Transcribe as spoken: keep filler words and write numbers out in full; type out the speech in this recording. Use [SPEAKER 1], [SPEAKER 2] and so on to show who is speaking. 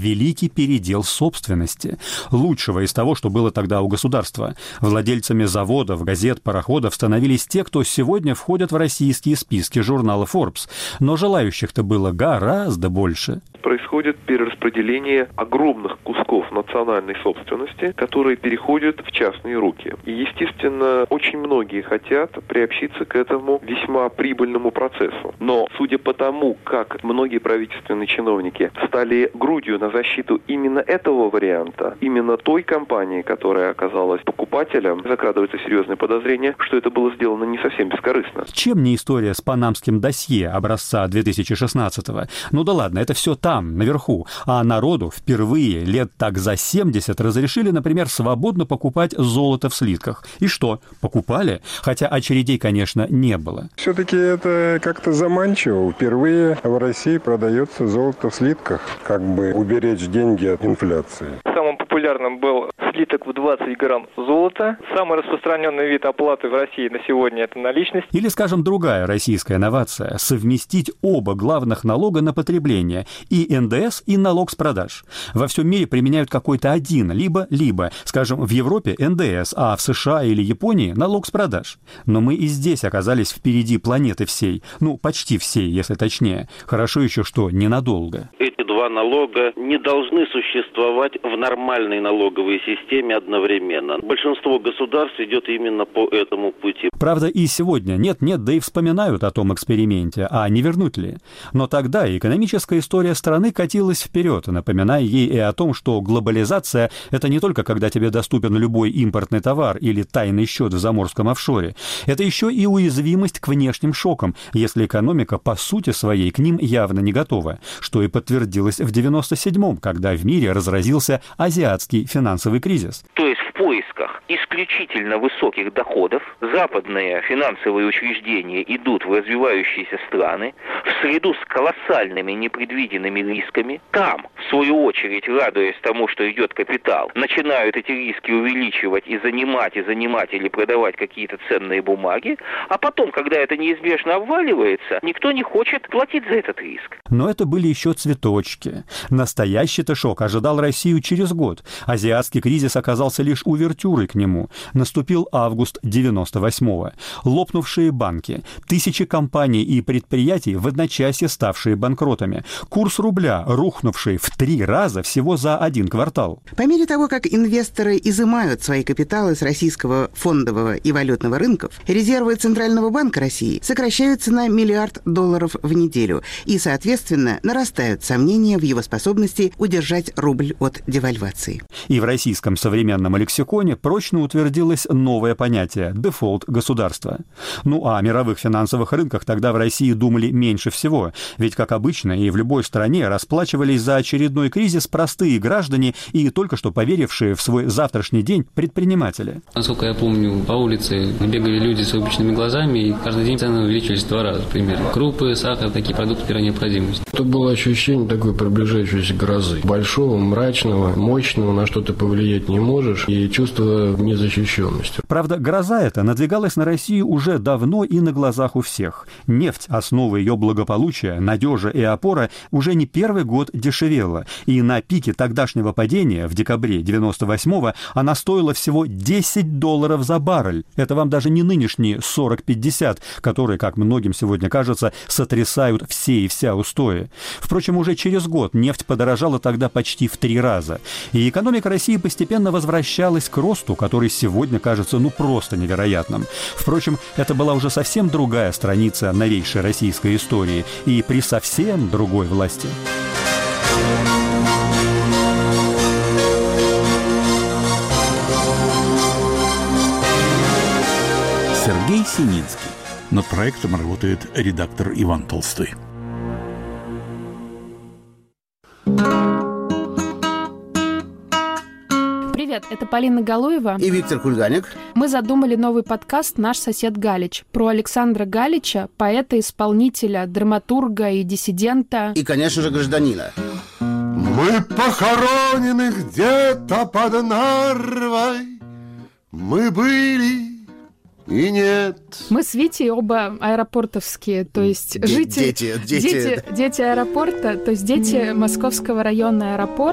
[SPEAKER 1] великий передел собственности. Лучшего из того, что было тогда у государства. Владельцами заводов, газет, пароходов становились те, кто сегодня входят в российские списки журнала Forbes. Но желающих-то было гораздо больше.
[SPEAKER 2] Происходит перераспределение огромных кусков национальной собственности, которые переходят в частные руки. И, естественно, очень многие хотят приобщиться к этому весьма прибыльному процессу. Но, судя по тому, как многие правительственные чиновники стали грудью на защиту именно этого варианта, именно той компании, которая оказалась покупателем, закрадывается серьезное подозрение, что это было сделано не совсем бескорыстно.
[SPEAKER 1] Чем не история с панамским досье образца две тысячи шестнадцатого? Ну да ладно, это все там, наверху. А народу впервые лет так за семьдесят разрешили, например, свободно покупать золото в слитках. И что? Покупали? Хотя очередей, конечно, не было.
[SPEAKER 3] Все-таки это как-то заманчиво. Впервые в России продается золото в слитках, как бы уберечь деньги от инфляции.
[SPEAKER 4] Самым популярным был слиток в двадцать грамм золота. Самый распространенный вид оплаты в России на сегодня – это наличность.
[SPEAKER 1] Или, скажем, другая российская инновация – совместить оба главных налога на потребление – и эн дэ эс, и налог с продаж. Во всем мире применяют какой-то один, либо-либо. Скажем, в Европе эн дэ эс, а в США или Японии – налог с продаж. Но мы и здесь оказались впереди планеты всей. Ну, почти всей, если точнее. Хорошо еще, что ненадолго.
[SPEAKER 5] Эти два налога не должны существовать в нормальной налоговой системе одновременно. Большинство государств идет именно по этому пути.
[SPEAKER 1] Правда, и сегодня нет-нет, да и вспоминают о том эксперименте, а не вернуть ли. Но тогда экономическая история страны катилась вперед, напоминая ей и о том, что глобализация – это не только когда тебе доступен любой импортный товар или тайный счет в заморском офшоре. Это еще и уязвимость к внешним шокам, если экономика по сути своей к ним явно не готова, что и подтвердилось в девяносто седьмом, когда в мире разразился азиатский финансовый кризис.
[SPEAKER 6] То есть в поисках исключительно высоких доходов западные финансовые учреждения идут в развивающиеся страны в среду с колоссальными непредвиденными рисками. Там, в свою очередь, радуясь тому, что идет капитал, начинают эти риски увеличивать и занимать, и занимать или продавать какие-то ценные бумаги, а потом, когда это неизбежно обваливается, никто не хочет платить за этот риск.
[SPEAKER 1] Но это были еще цветочки. Настоящий-то шок ожидал Россию через год. Азиатский кризис оказался лишь увертюрой к нему. Наступил август девяносто восьмого. Лопнувшие банки, тысячи компаний и предприятий, в одночасье ставшие банкротами, курс рубля, рухнувший в три раза всего за один квартал.
[SPEAKER 7] По мере того, как инвесторы изымают свои капиталы с российского фондового и валютного рынков, резервы Центрального банка России сокращаются на миллиард долларов в неделю и, соответственно, нарастают сомнения в его способности удержать рубль от девальвации.
[SPEAKER 1] И в российском современном лексиконе прочно утвердилось новое понятие – дефолт государства. Ну а о мировых финансовых рынках тогда в России думали меньше всего, ведь, как обычно, и в любой стране расплачивались за очередной кризис простые граждане и только что поверившие в свой завтрашний день предприниматели.
[SPEAKER 8] Насколько я помню, по улице бегали люди с выпученными глазами, и каждый день цены увеличивались в два раза примерно. Крупы, сахар, такие продукты первой необходимости.
[SPEAKER 3] Это было ощущение такой приближающейся грозы. Большого, мрачного, мощного, на что ты повлиять не можешь, и чувство незащищенности.
[SPEAKER 1] Правда, гроза эта надвигалась на Россию уже давно и на глазах у всех. Нефть, основа ее благополучия, надежа и опора, уже не первый год дешевела. И на пике тогдашнего падения, в декабре девяносто восьмого, она стоила всего десять долларов за баррель. Это вам даже не нынешние сорок-пятьдесят, которые, как многим сегодня кажется, сотрясают все и вся устои. Впрочем, уже через год нефть подорожала тогда почти в три раза. И экономика России постепенно возвращалась к росту, который сегодня кажется ну просто невероятным. Впрочем, это была уже совсем другая страница новейшей российской истории и при совсем другой власти.
[SPEAKER 9] Сергей Сининский. Над проектом работает редактор Иван Толстой.
[SPEAKER 10] Привет, это Полина Галуева
[SPEAKER 11] и Виктор Кульганик.
[SPEAKER 10] Мы задумали новый подкаст «Наш сосед Галич» про Александра Галича, поэта, исполнителя, драматурга и диссидента.
[SPEAKER 11] И, конечно же, гражданина.
[SPEAKER 12] Мы похоронены где-то под Нарвой. Мы были... И нет.
[SPEAKER 10] Мы с Витей оба аэропортовские, то есть
[SPEAKER 11] Д-
[SPEAKER 10] жители...
[SPEAKER 11] Дети, дети.
[SPEAKER 10] Дети, дети аэропорта, то есть дети Московского района аэропорта.